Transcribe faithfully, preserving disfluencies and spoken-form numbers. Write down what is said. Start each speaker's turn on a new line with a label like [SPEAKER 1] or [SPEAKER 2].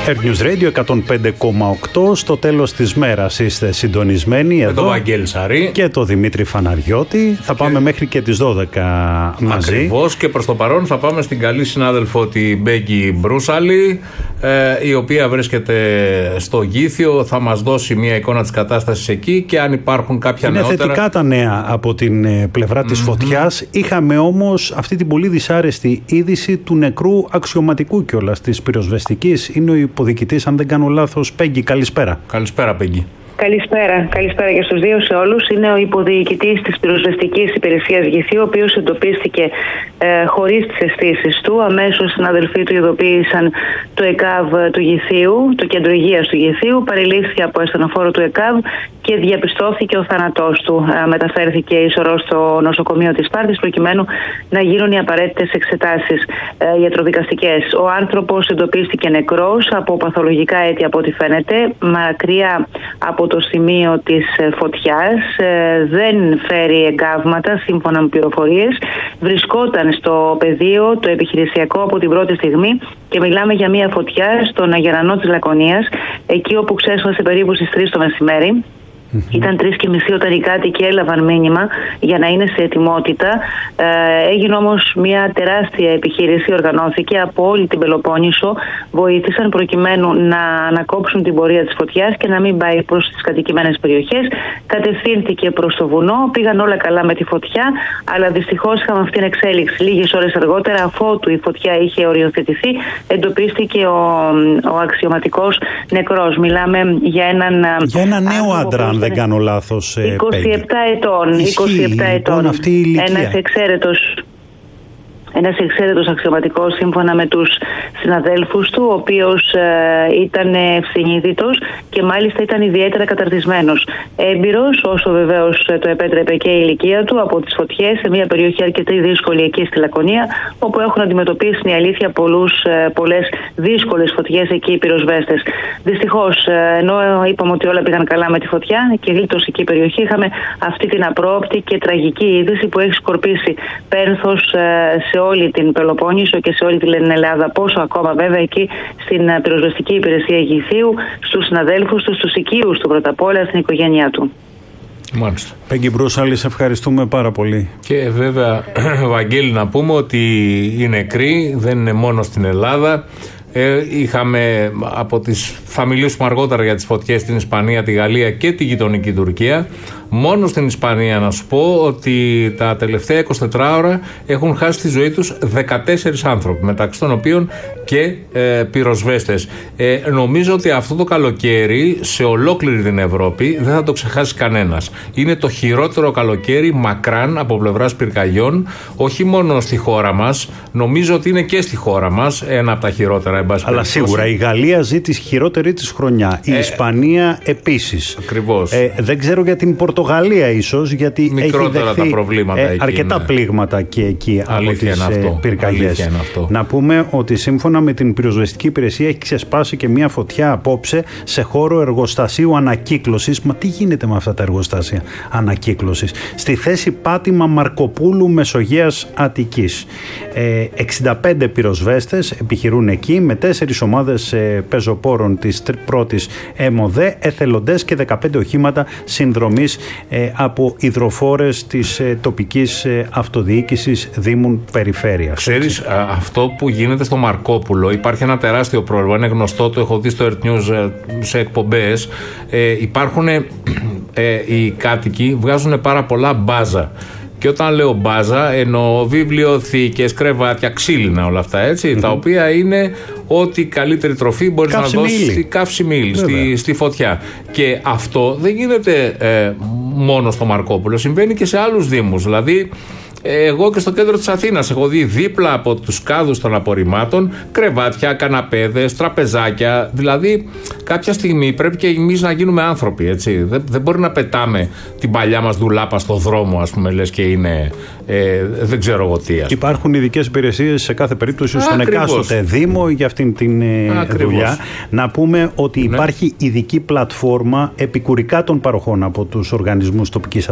[SPEAKER 1] Air News Radio εκατόν πέντε κόμμα οκτώ. Στο τέλος της μέρας είστε συντονισμένοι
[SPEAKER 2] με
[SPEAKER 1] εδώ.
[SPEAKER 2] τον Βαγγέλη Σαρή
[SPEAKER 1] και τον Δημήτρη Φαναριώτη. Θα πάμε και... μέχρι και τις δώδεκα μαζί.
[SPEAKER 2] Ακριβώς, και προς το παρόν θα πάμε στην καλή συνάδελφο τη Μπέγκη Μπρούσαλη, ε, η οποία βρίσκεται στο Γήθιο. Θα μας δώσει μια εικόνα της κατάστασης εκεί και αν υπάρχουν κάποια
[SPEAKER 1] Είναι
[SPEAKER 2] νεότερα.
[SPEAKER 1] Είναι θετικά τα νέα από την πλευρά της mm-hmm. φωτιάς. Είχαμε όμως αυτή την πολύ δυσάρεστη είδηση του νεκρού αξιωματικού κιόλας της πυροσβεστικής. Είναι ο υποδιοικητής, αν δεν κάνω λάθος, Πέγγι. Καλησπέρα.
[SPEAKER 2] Καλησπέρα, Πέγγι.
[SPEAKER 3] Καλησπέρα. Καλησπέρα και στους δύο, σε όλους. Είναι ο υποδιοικητής της πυροσβεστικής υπηρεσίας Γηθίου, ο οποίος εντοπίστηκε ε, χωρίς τις αισθήσεις του. Αμέσως οι συναδελφοί του ειδοποίησαν το ΕΚΑΒ του Γηθίου, το κέντρο υγείας του Γηθίου, παρελήφθη από ασθενοφόρο του ΕΚΑΒ και διαπιστώθηκε ο θάνατός του. Ε, μεταφέρθηκε ισορρός στο νοσοκομείο της Σπάρτης προκειμένου να γίνουν οι απαραίτητες εξετάσεις ε, ιατροδικαστικές. Ο άνθρωπος εντοπίστηκε νεκρός από παθολογικά αίτια, από ό,τι φαίνεται, μακριά από το σημείο της φωτιάς, δεν φέρει εγκάβματα σύμφωνα με πληροφορίες. Βρισκόταν στο πεδίο το επιχειρησιακό από την πρώτη στιγμή και μιλάμε για μια φωτιά στον Αγερανό της Λακωνίας, εκεί όπου ξέσπασε περίπου στις τρεις το μεσημέρι. Mm-hmm. Ήταν τρεις και μισή όταν οι κάτοικοι έλαβαν μήνυμα για να είναι σε ετοιμότητα. Ε, έγινε όμως μια τεράστια επιχείρηση, οργανώθηκε από όλη την Πελοπόννησο. Βοήθησαν προκειμένου να ανακόψουν την πορεία της φωτιάς και να μην πάει προς τις κατοικημένες περιοχές. Κατευθύνθηκε προς το βουνό, πήγαν όλα καλά με τη φωτιά, αλλά δυστυχώς είχαμε αυτήν την εξέλιξη. Λίγες ώρες αργότερα, αφότου η φωτιά είχε οριοθετηθεί, εντοπίστηκε ο, ο αξιωματικός νεκρός. Μιλάμε για έναν,
[SPEAKER 1] για ένα νέο άντρα, δεν κάνω λάθος,
[SPEAKER 3] είκοσι επτά ετών. είκοσι επτά ετών.
[SPEAKER 1] Αυτή η ηλικία.
[SPEAKER 3] Ένας εξαίρετος, ένας εξαίρετος αξιωματικός σύμφωνα με τους συναδέλφους του, ο οποίος ε, ήταν ευσυνείδητος και μάλιστα ήταν ιδιαίτερα καταρτισμένος. Έμπειρος, όσο βεβαίως το επέτρεπε και η ηλικία του, από τις φωτιές σε μια περιοχή αρκετή δύσκολη εκεί στη Λακωνία, όπου έχουν αντιμετωπίσει, η αλήθεια, πολλούς, πολλές δύσκολες φωτιές εκεί οι πυροσβέστες. Δυστυχώς, ενώ είπαμε ότι όλα πήγαν καλά με τη φωτιά και γλίτωσε εκεί η περιοχή, είχαμε αυτή την απρόοπτη και τραγική είδηση που έχει σκορπίσει πένθος σε όλη την Πελοπόννησο και σε όλη την Ελλάδα. Πόσο ακόμα βέβαια εκεί στην πυροσβεστική υπηρεσία Γηθίου, στους συναδέλφους του, στους οικείους του πρώτα απ' όλα, στην οικογένειά του.
[SPEAKER 2] Μάλιστα.
[SPEAKER 1] Πέγγι Μπρούσαλη, σε ευχαριστούμε πάρα πολύ.
[SPEAKER 2] Και βέβαια, Βαγγέλη, να πούμε ότι οι νεκροί δεν είναι μόνο στην Ελλάδα. Ε, είχαμε από τις φαμιλίες που αργότερα για τις φωτιές στην Ισπανία, τη Γαλλία και τη γειτονική Τουρκία. Μόνο στην Ισπανία να σου πω ότι τα τελευταία είκοσι τέσσερις ώρα έχουν χάσει τη ζωή τους δεκατέσσερις άνθρωποι, μεταξύ των οποίων και ε, πυροσβέστες. Ε, νομίζω ότι αυτό το καλοκαίρι σε ολόκληρη την Ευρώπη δεν θα το ξεχάσει κανένας. Είναι το χειρότερο καλοκαίρι μακράν από πλευράς πυρκαγιών, όχι μόνο στη χώρα μας, νομίζω ότι είναι και στη χώρα μας ένα από τα χειρότερα.
[SPEAKER 1] Αλλά σίγουρα η Γαλλία ζει τη χειρότερη της χρονιά. Η ε, Ισπανία επίσης.
[SPEAKER 2] Ακριβώς.
[SPEAKER 1] Ε, δεν ξέρω για την Πορτογαλία ίσως, γιατί
[SPEAKER 2] μικρότερα
[SPEAKER 1] έχει δεχθεί
[SPEAKER 2] τα προβλήματα
[SPEAKER 1] ε,
[SPEAKER 2] εκεί,
[SPEAKER 1] αρκετά
[SPEAKER 2] ναι.
[SPEAKER 1] πλήγματα και εκεί.
[SPEAKER 2] Αλήθεια
[SPEAKER 1] από τις ε, πυρκαγιές. Να πούμε ότι σύμφωνα με την πυροσβεστική υπηρεσία έχει ξεσπάσει και μια φωτιά απόψε σε χώρο εργοστασίου ανακύκλωσης. Μα τι γίνεται με αυτά τα εργοστάσια ανακύκλωσης? Στη θέση πάτημα Μαρκοπούλου, Μεσογείας Αττικής. Ε, εξήντα πέντε πυροσβέστες επιχειρούν εκεί, με τέσσερις ομάδες ε, πεζοπόρων της πρώτης ΕΜΟΔΕ, εθελοντές και δεκαπέντε οχήματα συνδρομής ε, από υδροφόρες της ε, τοπικής ε, αυτοδιοίκησης Δήμων Περιφέρειας.
[SPEAKER 2] Ξέρεις, α, αυτό που γίνεται στο Μαρκόπουλο, υπάρχει ένα τεράστιο πρόβλημα, είναι γνωστό, το έχω δει στο Earth News ε, σε εκπομπές. Ε, υπάρχουν ε, ε, οι κάτοικοι βγάζουν πάρα πολλά μπάζα. Και όταν λέω μπάζα, εννοώ βιβλιοθήκες, κρεβάτια, ξύλινα, όλα αυτά, έτσι, mm-hmm. τα οποία είναι ό,τι καλύτερη τροφή μπορείς να δώσεις στη καύση μήλη, στη, στη φωτιά. Και αυτό δεν γίνεται ε, μόνο στο Μαρκόπουλο, συμβαίνει και σε άλλους δήμους. Δηλαδή, εγώ και στο κέντρο της Αθήνας έχω δει δίπλα από τους κάδους των απορριμμάτων κρεβάτια, καναπέδες, τραπεζάκια. Δηλαδή, κάποια στιγμή πρέπει και εμείς να γίνουμε άνθρωποι, έτσι. Δεν, δεν μπορεί να πετάμε την παλιά μας ντουλάπα στο δρόμο, ας πούμε, λες και είναι. Ε, δεν ξέρω εγώ τι.
[SPEAKER 1] Υπάρχουν ειδικές υπηρεσίες σε κάθε περίπτωση στον εκάστοτε Δήμο για αυτήν την ε, δουλειά. Να πούμε ότι ναι. υπάρχει ειδική πλατφόρμα επικουρικά των παροχών από τους οργανισμούς τοπικής